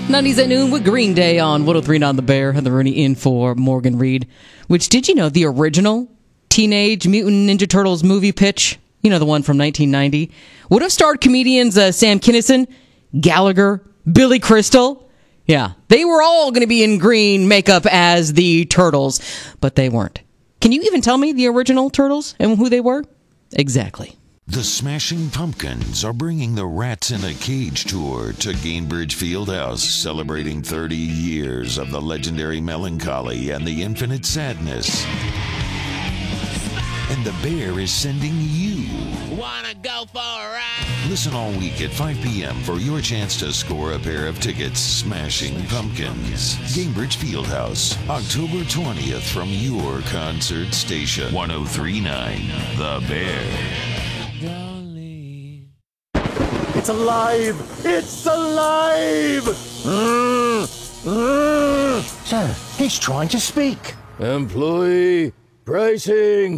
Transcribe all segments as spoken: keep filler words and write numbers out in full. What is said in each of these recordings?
nineties at noon with Green Day on one oh three point nine The Bear. Heather Rooney in for Morgan Reed. Which, did you know the original Teenage Mutant Ninja Turtles movie pitch, you know, the one from nineteen ninety, would have starred comedians uh, Sam Kinison, Gallagher, Billy Crystal. Yeah, they were all going to be in green makeup as the Turtles, but they weren't. Can you even tell me the original Turtles and who they were? Exactly. The Smashing Pumpkins are bringing the Rats in a Cage tour to Gainbridge Fieldhouse, celebrating thirty years of the legendary melancholy and the infinite sadness. And the Bear is sending you. Wanna go for a ride? Listen all week at five p.m. for your chance to score a pair of tickets. Smashing Pumpkins. Gainbridge Fieldhouse, October twentieth from your concert station. one oh three point nine The Bear. It's alive! It's alive! Mm, mm. Sir, he's trying to speak. Employee pricing.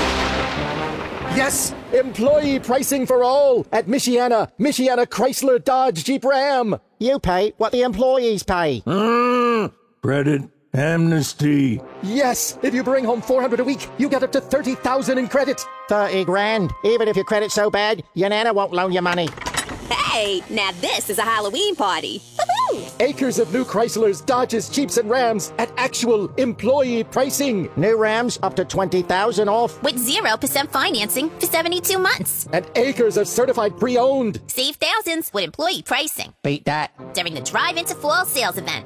Yes, employee pricing for all at Michiana, Michiana Chrysler Dodge Jeep Ram. You pay what the employees pay. Mm. Credit amnesty. Yes, if you bring home four hundred a week, you get up to thirty thousand in credit. thirty grand. Even if your credit's so bad, your nana won't loan you money. Hey, now this is a Halloween party. Woo-hoo! Acres of new Chryslers, Dodges, Jeeps, and Rams at actual employee pricing. New Rams up to twenty thousand off. With zero percent financing for seventy-two months. And acres of certified pre-owned. Save thousands with employee pricing. Beat that. During the Drive Into Fall sales event.